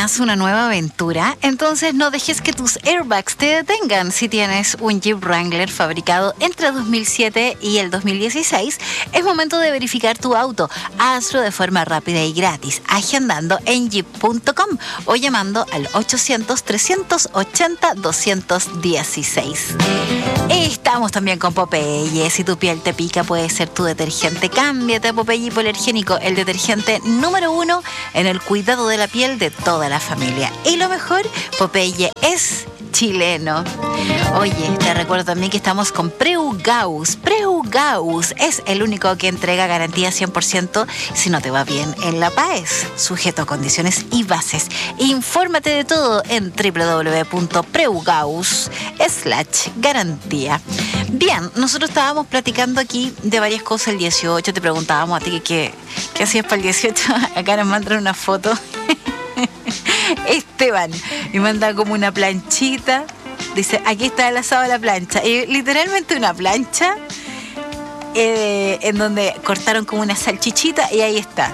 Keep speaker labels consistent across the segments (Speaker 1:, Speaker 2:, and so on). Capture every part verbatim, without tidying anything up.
Speaker 1: ¿Planeas una nueva aventura? Entonces no dejes que tus airbags te detengan. Si tienes un Jeep Wrangler fabricado entre dos mil siete y el dos mil dieciséis, es momento de verificar tu auto. Hazlo de forma rápida y gratis, agendando en jeep punto com o llamando al ochocientos, trescientos ochenta, doscientos dieciséis. Estamos también con Popeye. Si tu piel te pica, puede ser tu detergente. Cámbiate a Popeye Hipoalergénico, el detergente número uno en el cuidado de la piel de toda la familia. Y lo mejor, Popeye es chileno. Oye, te recuerdo también que estamos con Preugaus. Preugaus es el único que entrega garantía cien por ciento si no te va bien en la P A E S, sujeto a condiciones y bases. Infórmate de todo en doble u doble u doble u punto preugaus slash garantía. Bien, nosotros estábamos platicando aquí de varias cosas el dieciocho. Te preguntábamos a ti qué, qué hacías para el dieciocho. Acá nos mandan una foto. Esteban, y manda como una planchita. Dice, aquí está el asado de la plancha. Y literalmente una plancha eh, en donde cortaron como una salchichita y ahí está.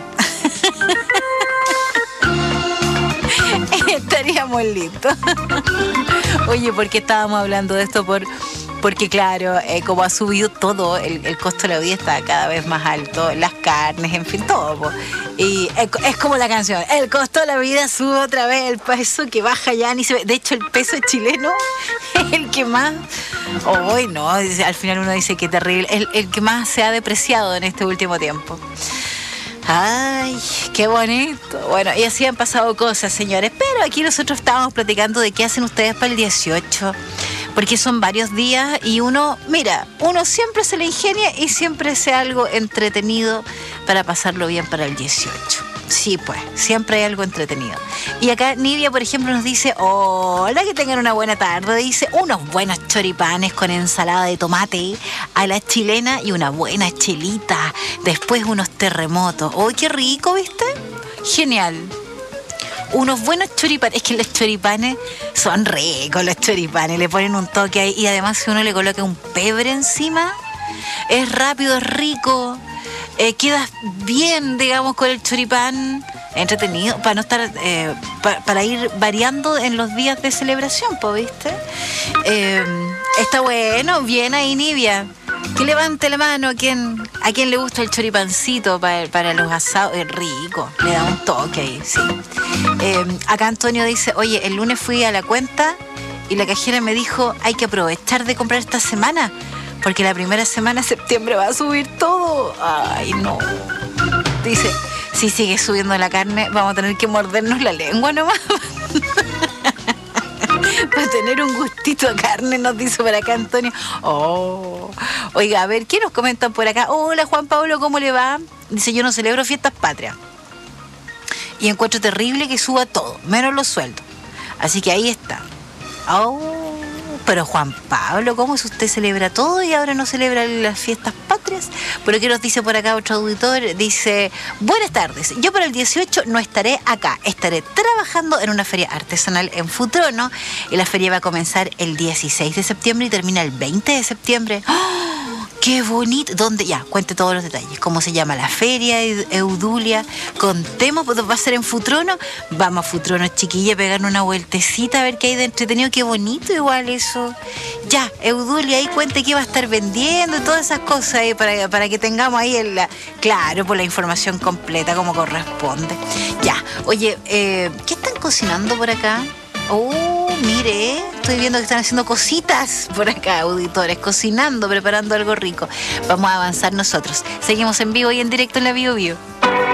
Speaker 1: Estaríamos listos. Oye, ¿por qué estábamos hablando de esto? Por... Porque claro, eh, como ha subido todo, el, el costo de la vida está cada vez más alto, las carnes, en fin, todo. Po. Y es, es como la canción, el costo de la vida sube otra vez, el peso que baja ya ni se ve. De hecho, el peso chileno es el que más, hoy oh, no, al final uno dice que terrible, el, el que más se ha depreciado en este último tiempo. Ay, qué bonito. Bueno, y así han pasado cosas, señores. Pero aquí nosotros estábamos platicando de qué hacen ustedes para el dieciocho. Porque son varios días y uno, mira, uno siempre se le ingenia y siempre hace algo entretenido para pasarlo bien para el dieciocho. Sí, pues, siempre hay algo entretenido. Y acá Nidia, por ejemplo, nos dice, hola, que tengan una buena tarde. Dice, unos buenos choripanes con ensalada de tomate a la chilena y una buena chelita. Después unos terremotos. ¡Oh, qué rico!, ¿viste? Genial. Unos buenos choripanes. Es que los choripanes son ricos, los choripanes. Le ponen un toque ahí. Y además, si uno le coloca un pebre encima, es rápido, es rico. Eh, quedas bien, digamos, con el choripán, entretenido, para no estar, eh, pa, para ir variando en los días de celebración, pues, ¿viste? Eh, está bueno, bien ahí, Nivia. Que levante la mano a quien, a quien le gusta el choripancito para, para los asados. Es rico, le da un toque ahí, sí. Eh, acá Antonio dice, oye, el lunes fui a la cuenta y la cajera me dijo, hay que aprovechar de comprar esta semana, porque la primera semana de septiembre va a subir todo. Ay, no. Dice, si sigue subiendo la carne, vamos a tener que mordernos la lengua nomás. Para tener un gustito a carne, nos dice por acá Antonio. Oh. Oiga, a ver, ¿qué nos comentan por acá? Hola, Juan Pablo, ¿cómo le va? Dice, yo no celebro fiestas patrias. Y encuentro terrible que suba todo, menos los sueldos. Así que ahí está. Oh. Pero Juan Pablo, ¿cómo es usted celebra todo y ahora no celebra las fiestas patrias? Pero ¿qué nos dice por acá otro auditor? Dice, buenas tardes, yo para el dieciocho no estaré acá, estaré trabajando en una feria artesanal en Futrono y la feria va a comenzar el dieciséis de septiembre y termina el veinte de septiembre. ¡Oh! ¡Qué bonito! ¿Dónde? Ya, cuente todos los detalles. ¿Cómo se llama la feria, Eudulia? Contemos, ¿va a ser en Futrono? Vamos a Futrono, chiquilla, pegar una vueltecita a ver qué hay de entretenido. ¡Qué bonito igual eso! Ya, Eudulia, ahí cuente qué va a estar vendiendo y todas esas cosas ahí para, para que tengamos ahí, el, claro, por la información completa como corresponde. Ya, oye, eh, ¿qué están cocinando por acá? Oh, mire, estoy viendo que están haciendo cositas por acá, auditores, cocinando, preparando algo rico. Vamos a avanzar nosotros. Seguimos en vivo y en directo en la Bio Bio.